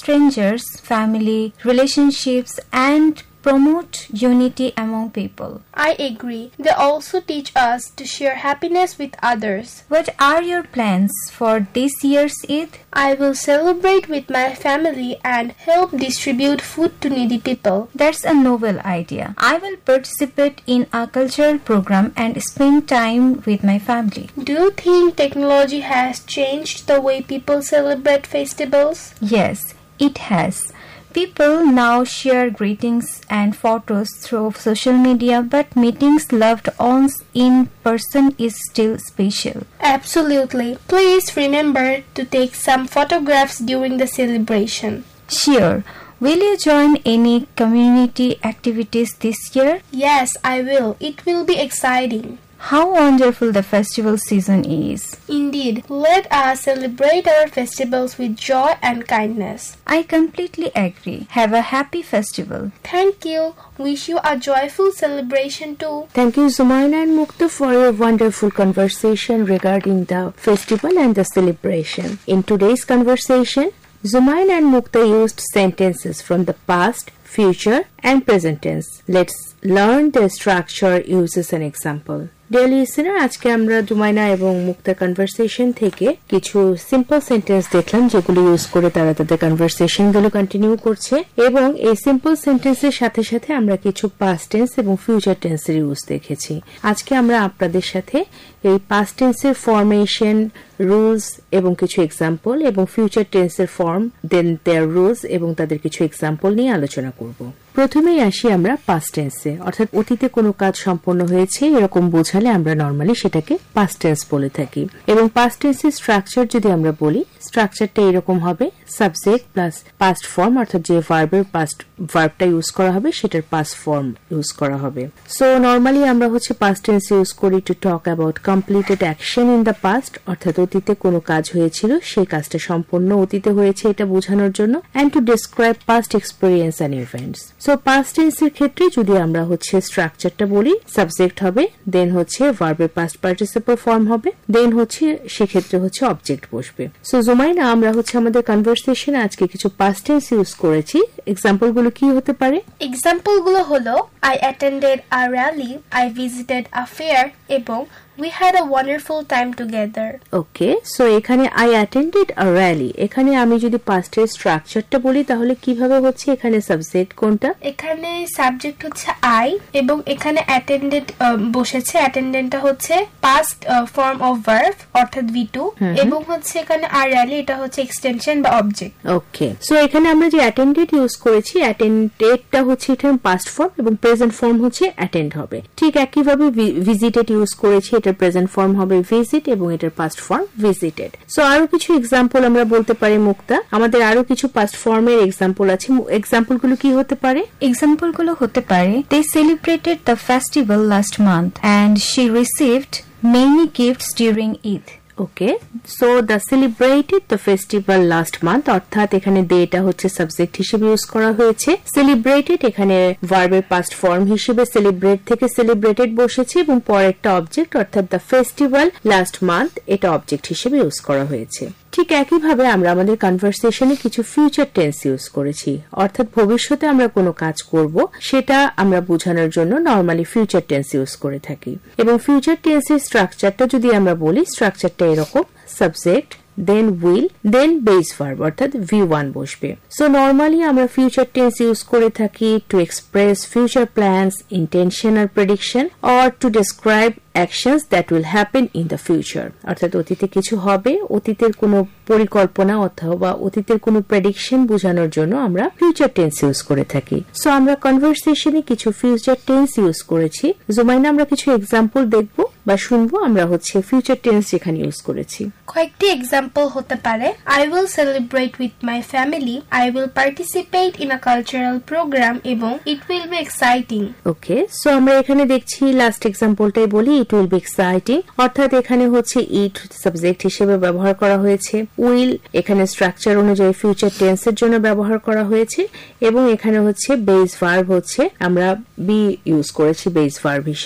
strangers, family, relationships, and promote unity among people. I agree. They also teach us to share happiness with others. What are your plans for this year's Eid? I will celebrate with my family and help distribute food to needy people. That's a noble idea. I will participate in a cultural program and spend time with my family. Do you think technology has changed the way people celebrate festivals? Yes, it has. People now share greetings and photos through social media, but meetings loved ones in person is still special. Absolutely. Please remember to take some photographs during the celebration. Sure. Will you join any community activities this year? Yes, I will. It will be exciting. How wonderful the festival season is. Indeed, let us celebrate our festivals with joy and kindness. I completely agree. Have a happy festival. Thank you. Wish you a joyful celebration too. Thank you, Zumaina and Mukta, for your wonderful conversation regarding the festival and the celebration. In today's conversation, Zumaina and Mukta used sentences from the past, future, and present tense. Let's learn the structure, uses, and example. Dear listener, আজকে আমরা জুমাইনা এবং মুক্তার conversation থেকে কিছু simple sentence দেখলাম যেগুলো use করে তারা তাদের কনভারসেশন গুলো কন্টিনিউ করছে এবং এই সিম্পল সেন্টেন্সের সাথে সাথে আমরা কিছু পাস্ট টেন্স এবং ফিউচার টেন্সের ইউজ দেখেছি। আজকে আমরা আপনাদের সাথে এই পাস্ট টেন্সের ফরমেশন, রুলস এবং কিছু এক্সাম্পল এবং ফিউচার টেন্সের ফর্ম, দেন দেয়ার রুলস এবং তাদের কিছু এক্সাম্পল নিয়ে আলোচনা করব। প্রথমেই আসি আমরা পাস্ট টেন্সে, অর্থাৎ অতীতে কোনো কাজ সম্পন্ন হয়েছে এরকম বোঝালে আমরা নরমালি সেটাকে পাস্ট টেন্স বলে থাকি। এবং পাস্ট টেন্সের স্ট্রাকচার যদি আমরা বলি, স্ট্রাকচারটা এরকম হবে সাবজেক্ট প্লাস পাস্ট ফর্ম, অর্থাৎ যে ভার্বের পাস্ট ভার্বটা ইউজ করা হবে সেটার পাস্ট ফর্ম ইউজ করা হবে। সো নরমালি আমরা হচ্ছে পাস্ট টেন্স ইউজ করি to talk about completed action in the past, অর্থাৎ অতীতে কোনো কাজ হয়েছিল সেই কাজটা সম্পূর্ণ অতীতে হয়েছে এটা বোঝানোর জন্য, and to describe past experience and events. So past টেন্সের ক্ষেত্রে যদি আমরা হচ্ছে স্ট্রাকচারটা বলি, সাবজেক্ট হবে, দেন হচ্ছে ভার্বের পাস্ট পার্টিসিপল ফর্ম হবে, দেন হচ্ছে সেক্ষেত্রে হচ্ছে অবজেক্ট বসবে। সো জুমাইনা, আমরা হচ্ছে আমাদের কনভারসেশনে আজকে কিছু পাস্ট টেন্স ইউজ করেছি। এক্সাম্পল গুলো কি হতে পারে? এক্সাম্পল গুলো হলো I attended a rally, I visited a fair এবং we had a wonderful time together. Okay, so এখানে I attended a rally, এখানে আমি যদি পাস্টের স্ট্রাকচারটা বলি তাহলে কিভাবে হচ্ছে, এখানে সাবজেক্ট কোনটা? এখানে সাবজেক্ট হচ্ছে I এবং এখানে attended বসেছে, অ্যাটেন্ডেন্টটা হচ্ছে পাস্ট ফর্ম অফ ভার্ব অর্থাৎ V2 এবং হচ্ছে এখানে a rally এটা হচ্ছে এক্সটেনশন বা অবজেক্ট। ওকে, সো এখানে আমরা যে attended ইউজ করেছি, attendedটা হচ্ছে এখানে পাস্ট ফর্ম এবং প্রেজেন্ট ফর্ম হচ্ছে attend হবে। ঠিক একইভাবে visited ইউজ করেছি, এটার প্রেজেন্ট ফর্ম হবে visit এবং এটার পাস্ট ফর্ম visited। সো আরো কিছু এক্সাম্পল আমরা বলতে পারি মুক্তা, আমাদের আরো কিছু পাস্ট ফর্মের এক্সাম্পল আছে, এক্সাম্পল গুলো কি হতে পারে? এক্সাম্পল গুলো হতে পারে they celebrated the festival last month and she received many gifts during Eid. Okay, so the celebrated the festival last month, অর্থাৎ এখানে এটা হচ্ছে সাবজেক্ট হিসেবে ইউজ করা হয়েছে। সেলিব্রেটেড এখানে ভার্বের পাস্ট ফর্ম হিসেবে সেলিব্রেট থেকে সেলিব্রেটেড বসেছে এবং পরেরটা অবজেক্ট, অর্থাৎ দ্য ফেস্টিভ্যাল লাস্ট মান্থ এটা অবজেক্ট হিসেবে ইউজ করা হয়েছে। ঠিক একইভাবে আমরা আমাদের কনভারসেশনে কিছু ফিউচার টেন্স ইউজ করেছি, অর্থাৎ ভবিষ্যতে আমরা কোনো কাজ করব সেটা আমরা বোঝানোর জন্য নরমালি ফিউচার টেন্স ইউজ করে থাকি। এবং ফিউচার টেন্সের স্ট্রাকচারটা যদি আমরা বলি, স্ট্রাকচারটা এরকম subject, then will, then base verb অর্থাৎ V1 বসবে। সো নরমালি আমরা ফিউচার টেন্স ইউজ করে থাকি to express future plans, intention R prediction, or to describe actions that will happen in the future, অর্থাৎ অতীতে কিছু হবে, অতীতের কোনো পরিকল্পনা অথবা অতীতের কোনো প্রেডিকশন বোঝানোর জন্য আমরা ফিউচার টেন্স ইউজ করে থাকি। সো আমরা কনভারসেশনে কিছু ফিউচার টেন্স ইউজ করেছি। জুমাইনা, আমরা কিছু এক্সাম্পল দেখব বা শুনবো আমরা হচ্ছে ফিউচার টেন্স যেখানে ইউজ করেছি। কয়েকটি এক্সাম্পল হতে পারে I will celebrate with my family, I will participate in a cultural program এবং it will be exciting. Okay, so আমরা এখানে দেখছি লাস্ট এক্সাম্পলটাই বলি, it will be exciting, অর্থাৎ এখানে হচ্ছে it সাবজেক্ট হিসেবে ব্যবহার করা হয়েছে, will এখানে স্ট্রাকচার অনুযায়ী ফিউচার টেন্সের জন্য ব্যবহার করা হয়েছে এবং এখানে হচ্ছে বেস ভার্ব হচ্ছে আমরা be ইউজ করেছি বেস ভার্ব হিসেবে।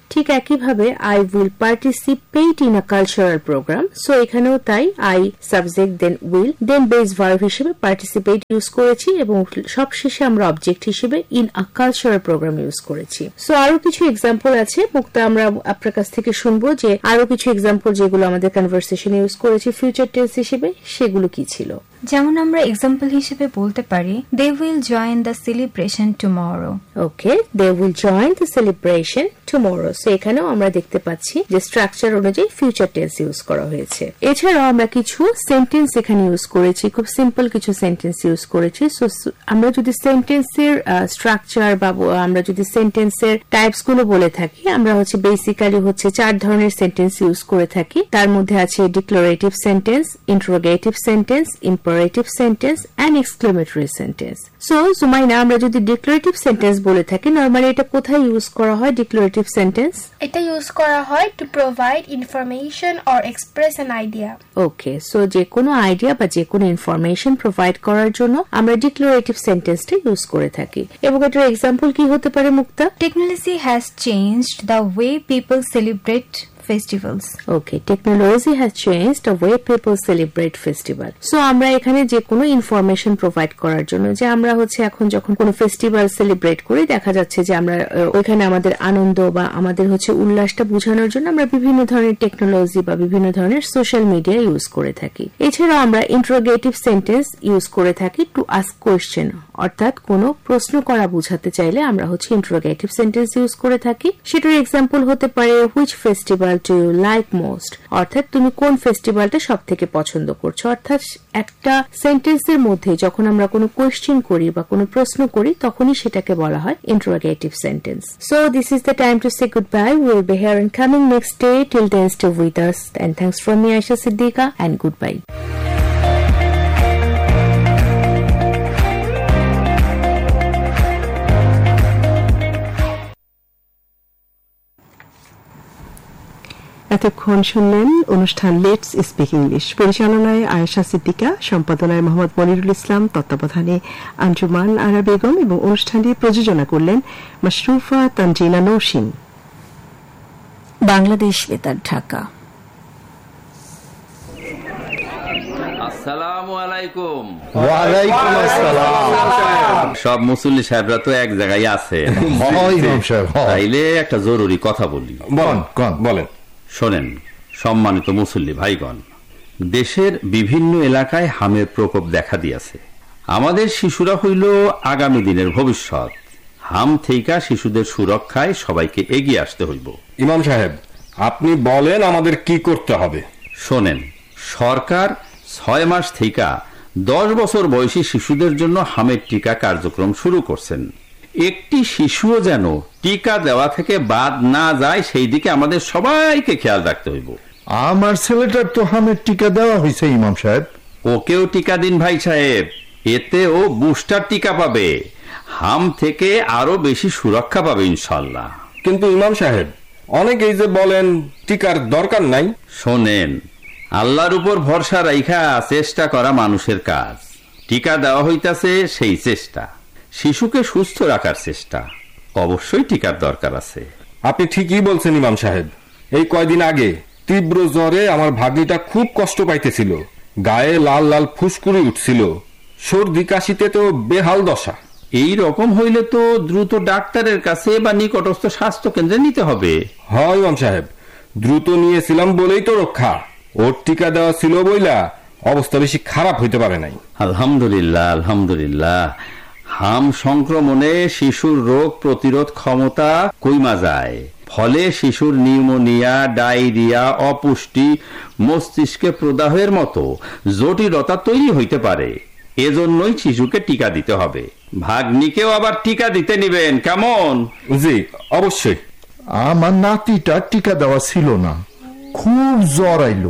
ঠিক একইভাবে I will participate in a cultural program. So এখানেও তাই I subject then will then base verb হিসেবে participate ইউজ করেছি এবং সবশেষে আমরা অবজেক্ট হিসেবে in a cultural program use করেছি। সো আরো কিছু এক্সাম্পল আছে মুক্তা, আমরা আপনার কাছ থেকে শুনবো যে আরো কিছু এক্সাম্পল যেগুলো আমাদের কনভারসেশনে ইউজ করেছি ফিউচার টেন্স হিসেবে, সেগুলো কি ছিল। যেমন আমরা এক্সাম্পল হিসেবে বলতে পারি they will join the celebration tomorrow. Okay, they will join the celebration tomorrow. So এখানেও আমরা দেখতে পাচ্ছি যে স্ট্রাকচার অনুযায়ী ফিউচার টেন্স ইউজ করা হয়েছে। এছাড়াও আমরা কিছু সেন্টেন্স এখানে ইউজ করেছি, খুব সিম্পল কিছু সেন্টেন্স ইউজ করেছি। সো আমরা যদি সেন্টেন্সের স্ট্রাকচার বা আমরা যদি সেন্টেন্সের টাইপস গুলো বলে থাকি, আমরা হচ্ছে বেসিক্যালি হচ্ছে 4 ধরনের সেন্টেন্স ইউজ করে থাকি। তার মধ্যে আছে declarative sentence, interrogative sentence, imperative sentence and exclamatory sentence. So সুমাইনা, আমরা যদি ডিক্লারেটিভ সেন্টেন্স বলে থাকি, নরমালি এটা কোথায় ইউজ করা হয়? ডিক্লারেটিভ সেন্টেন্স এটা ইউজ করা হয় to provide information or express an idea. Okay, so যে কোনো আইডিয়া বা যে কোনো ইনফরমেশন প্রোভাইড করার জন্য আমরা ডিক্লারেটিভ সেন্টেন্সটা ইউজ করে থাকি। এবং এটার এক্সাম্পল কি হতে পারে মুক্তা? Technology has changed the way people celebrate festivals. Okay, technology has changed the way people celebrate festival. So আমরা এখানে যে কোনো ইনফরমেশন প্রোভাইড করার জন্য, যে আমরা হচ্ছে এখন যখন কোনো ফেস্টিভ্যাল সেলিব্রেট করি, দেখা যাচ্ছে যে আমরা ওইখানে আমাদের আনন্দ বা আমাদের হচ্ছে উল্লাসটা বোঝানোর জন্য আমরা বিভিন্ন ধরনের টেকনোলজি বা বিভিন্ন ধরনের সোশ্যাল মিডিয়া ইউজ করে থাকি। এছাড়াও আমরা ইন্টারোগেটিভ সেন্টেন্স ইউজ করে থাকি টু আস্ক কোয়েশ্চেন, অর্থাৎ কোনো প্রশ্ন করা বোঝাতে চাইলে আমরা হচ্ছে ইন্টারোগেটিভ সেন্টেন্স ইউজ করে থাকি। সেটার এক্সাম্পল হতে পারে which festival do you like most, অর্থাৎ তুমি কোন ফেস্টিভ্যালটা সব থেকে পছন্দ করছো। অর্থাৎ একটা সেন্টেন্সের মধ্যে যখন আমরা কোনো কোয়েশ্চেন করি বা কোনো প্রশ্ন করি, তখনই সেটাকে বলা হয় interrogative sentence. So this is the time to say good bye. Will be here in coming next day. Till then stay with us and thanks from me Ayesha Siddika and good bye. এতক্ষণ শুনলেন অনুষ্ঠান লেটস স্পিক ইংলিশ। পরিচালনায় আয়েশা সিদ্দিকা, সম্পাদনায় মোহাম্মদ মনিরুল ইসলাম, তত্ত্বাবধানে আঞ্জুমান আরা বেগম এবং অনুষ্ঠানটি প্রযোজনা করলেন মাশরুফা তানজিনা নৌশিন। বাংলাদেশ বেতার, ঢাকা। আসসালামু আলাইকুম। ওয়ালাইকুম আসসালাম। সব মুসল্লি সাহেবরা তো এক জায়গায় আছে, তাইলে একটা জরুরি কথা বলি। বলেন। শোনেন সম্মানিত মুসল্লি ভাইগণ, দেশের বিভিন্ন এলাকায় হামের প্রকোপ দেখা দিয়েছে। আমাদের শিশুরা হইল আগামী দিনের ভবিষ্যৎ। হাম থেকে শিশুদের সুরক্ষায় সবাইকে এগিয়ে আসতে হইব। ইমাম সাহেব, আপনি বলেন আমাদের কি করতে হবে। শোনেন, সরকার 6 মাস থেকে 10 বছর বয়সী শিশুদের জন্য হামের টিকা কার্যক্রম শুরু করছেন। একটি শিশুও যেন টিকা দেওয়া থেকে বাদ না যায়, সেই দিকে আমাদের সবাইকে খেয়াল রাখতে হইব। আমার ছেলেটার তো হামের টিকা দেওয়া হয়েছে ইমাম সাহেব। ওকেও টিকা দিন ভাই সাহেব, এতে ও বুস্টার টিকা পাবে, হাম থেকে আরো বেশি সুরক্ষা পাবে ইনশাল্লাহ। কিন্তু ইমাম সাহেব, অনেকেই যে বলেন টিকার দরকার নাই। শোনেন, আল্লাহর উপর ভরসা রাইখা চেষ্টা করা মানুষের কাজ। টিকা দেওয়া হইতাছে সেই চেষ্টা, শিশুকে সুস্থ রাখার চেষ্টা। অবশ্যই টিকার দরকার আছে। আপনি ঠিকই বলছেন ইমাম সাহেব। এই কয়দিন আগে তীব্র জ্বরে আমার ভাগ্নিটা খুব কষ্ট পাইতেছিল, গায়ে লাল লাল ফুসকুড়ি উঠছিল, সর্দি কাশিতে তো বেহাল দশা। এই রকম হইলে তো দ্রুত ডাক্তারের কাছে বা নিকটস্থ স্বাস্থ্য কেন্দ্রে নিতে হবে। হয় ইমাম সাহেব, দ্রুত নিয়েছিলাম বলেই তো রক্ষা। ওর টিকা দেওয়া ছিল বইলা অবস্থা বেশি খারাপ হইতে পারে নাই। আলহামদুলিল্লাহ, আলহামদুলিল্লাহ। হাম সংক্রমণে শিশুর রোগ প্রতিরোধ ক্ষমতা কইমা যায়, ফলে শিশুর নিউমোনিয়া, ডায়রিয়া, অপুষ্টি, মস্তিষ্কে প্রদাহের মতো জটিলতা তৈরি হইতে পারে। এজন্যই শিশুকে টিকা দিতে হবে। ভাগ্নিকেও আবার টিকা দিতে নিবেন, কেমন? জি অবশ্যই। আমার নাতিটা টিকা দেওয়া ছিল না, খুব জ্বর আইলো,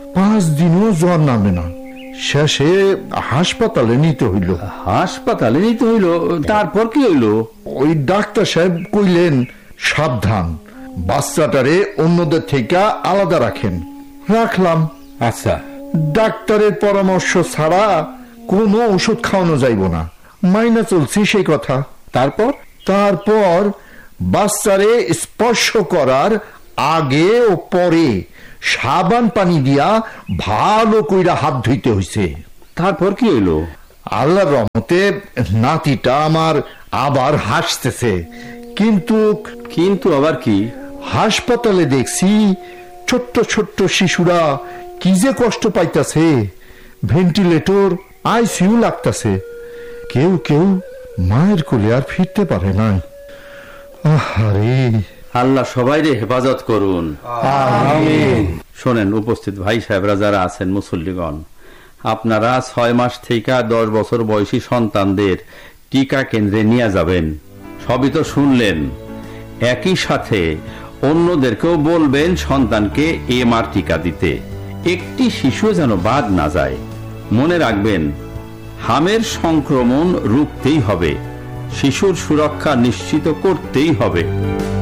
5 দিনও জ্বর নামে না, শেষে হাসপাতালে নিতে হইল। হাসপাতালে নিতে হইল? তারপর কি হইল? ওই ডাক্তার সাহেব কইলেন, সাবধান, বাচ্চাটারে অন্যদের থেকে আলাদা রাখেন। রাখলাম। আচ্ছা, ডাক্তারের পরামর্শ ছাড়া কোনো ওষুধ খাওয়ানো যাইব না, মাইনা চলছি সেই কথা। তারপর বাচ্চারে স্পর্শ করার আগে ও পরে সাবান পানি দিয়া ভালো কইরা হাত ধুইতে হইছে। তারপর কি হইল? আল্লাহর রহমতে নাতিটা আমার আবার হাসতেছে। কিন্তু আবার কি? হাসপাতালে দেখছি ছোট্ট ছোট্ট শিশুরা কি যে কষ্ট পাইতাছে, ভেন্টিলেটর, আইসিইউ লাগতাছে। কেউ কেউ মায়ের কোলে আর ফিরতে পারে না। আরে আল্লাহ সবাইরে হেফাজত করুন। আমিন। শোনেন, উপস্থিত ভাই সাহেবরা যারা আছেন, মুসল্লিগণ, আপনারা 6 মাস থেকে 10 বছর বয়সী সন্তানদের টিকা কেন্দ্রে নিয়ে যাবেন। সবই তো শুনলেন। একই সাথে অন্যদেরকেও বলবেন সন্তানকে এমআর টিকা দিতে। একটি শিশু যেন বাদ না যায়। মনে রাখবেন, হামের সংক্রমণ রুখতেই হবে, শিশুর সুরক্ষা নিশ্চিত করতেই হবে।